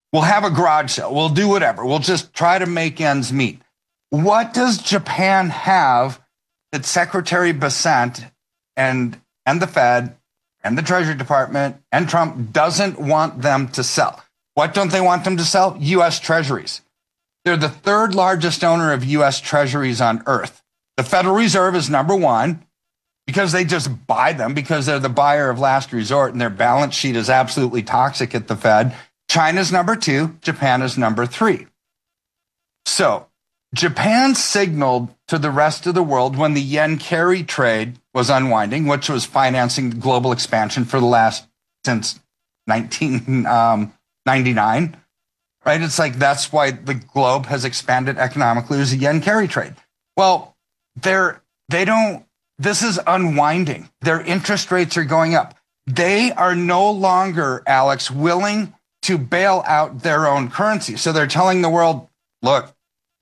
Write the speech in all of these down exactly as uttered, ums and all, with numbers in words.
We'll have a garage sale. We'll do whatever. We'll just try to make ends meet. What does Japan have that Secretary Bessent and, and the Fed and the Treasury Department and Trump doesn't want them to sell? What don't they want them to sell? U S Treasuries. They're the third largest owner of U S Treasuries on earth. The Federal Reserve is number one because they just buy them because they're the buyer of last resort and their balance sheet is absolutely toxic at the Fed. China's number two, Japan is number three. So Japan signaled to the rest of the world when the yen carry trade was unwinding, which was financing global expansion for the last, since nineteen ninety-nine, right? It's like, that's why the globe has expanded economically. There's a yen carry trade. Well, they're, they don't, this is unwinding. Their interest rates are going up. They are no longer, Alex, willing to bail out their own currency. So they're telling the world, look,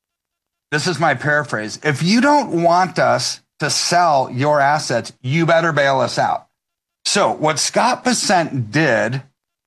this is my paraphrase. If you don't want us to sell your assets, you better bail us out. So what Scott Bessent did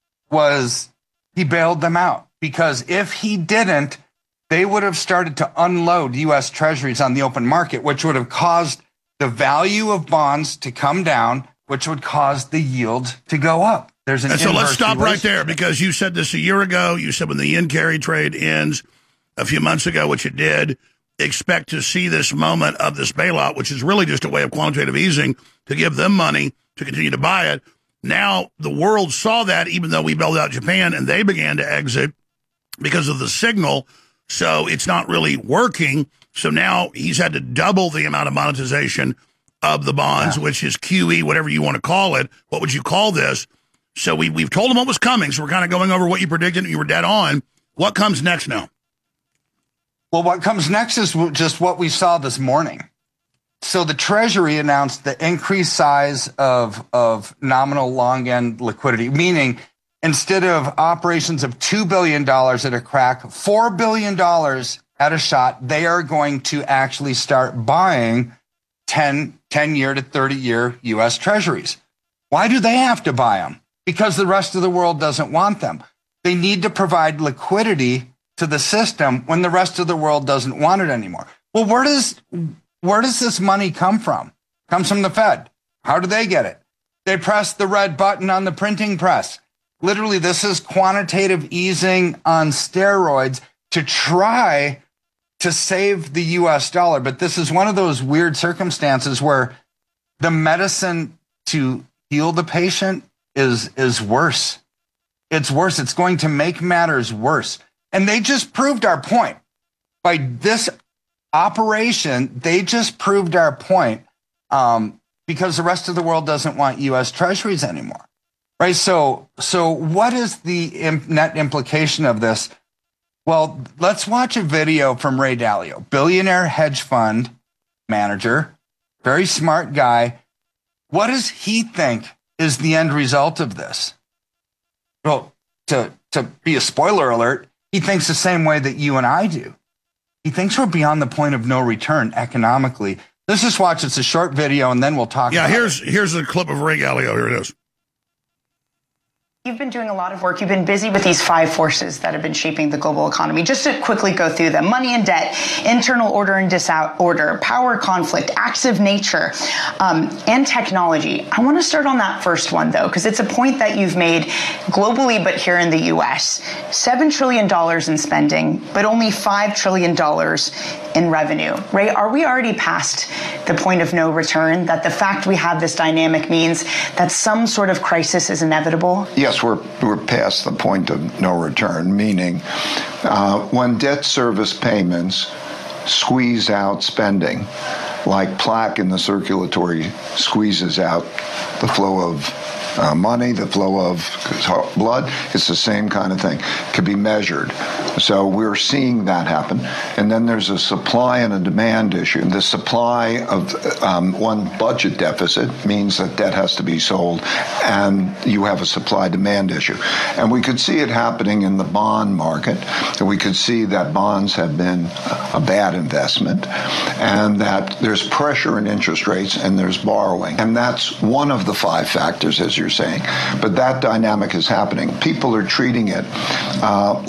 was he bailed them out, because if he didn't, they would have started to unload U S Treasuries on the open market, which would have caused the value of bonds to come down, which would cause the yield to go up. There's an and so let's stop right there, relationship. because you said this a year ago. You said when the yen carry trade ends a few months ago, which it did, expect to see this moment of this bailout, which is really just a way of quantitative easing to give them money to continue to buy it. Now the world saw that, even though we bailed out Japan and they began to exit because of the signal. So it's not really working. So now he's had to double the amount of monetization of the bonds, yeah. which is Q E, whatever you want to call it. What would you call this? So we, we've told him what was coming. So we're kind of going over what you predicted and you were dead on. What comes next now? Well, what comes next is just what we saw this morning. So the Treasury announced the increased size of, of nominal long end liquidity, meaning instead of operations of two billion dollars at a crack, four billion dollars at a shot, they are going to actually start buying ten, ten-year to thirty-year U S Treasuries. Why do they have to buy them? Because the rest of the world doesn't want them. They need to provide liquidity to the system when the rest of the world doesn't want it anymore. Well, where does where does this money come from? It comes from the Fed. How do they get it? They press the red button on the printing press. Literally, this is quantitative easing on steroids to try to save the U S dollar. But this is one of those weird circumstances where the medicine to heal the patient is, is worse. It's worse. It's going to make matters worse. And they just proved our point. By this operation, they just proved our point um, because the rest of the world doesn't want U S Treasuries anymore. Right. So so what is the imp- net implication of this? Well, let's watch a video from Ray Dalio, billionaire hedge fund manager, very smart guy. What does he think is the end result of this? Well, to, to be a spoiler alert, he thinks the same way that you and I do. He thinks we're beyond the point of no return economically. Let's just watch. It's a short video, and then we'll talk yeah, about here's, it. here's a clip of Ray Dalio. Here it is. You've been doing a lot of work. You've been busy with these five forces that have been shaping the global economy. Just to quickly go through them: money and debt, internal order and disorder, power conflict, acts of nature, um, and technology. I want to start on that first one, though, because it's a point that you've made globally, but here in the U S. seven trillion dollars in spending, but only five trillion dollars in revenue. Ray, are we already past the point of no return, that the fact we have this dynamic means that some sort of crisis is inevitable? Yes, we're we're past the point of no return, meaning uh, when debt service payments squeeze out spending, like plaque in the circulatory squeezes out the flow of uh, money, the flow of blood, it's the same kind of thing. It can be measured. So we're seeing that happen. And then there's a supply and a demand issue. The supply of um, one budget deficit means that debt has to be sold, and you have a supply-demand issue. And we could see it happening in the bond market. And we could see that bonds have been a bad investment, and that there's pressure in interest rates and there's borrowing. And that's one of the five factors, as you're saying. But that dynamic is happening. People are treating it uh,